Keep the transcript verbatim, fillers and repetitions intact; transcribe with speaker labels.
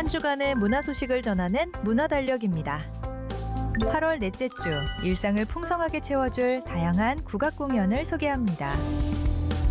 Speaker 1: 한 주간의 문화 소식을 전하는 문화달력입니다. 팔월 넷째 주, 일상을 풍성하게 채워줄 다양한 국악 공연을 소개합니다.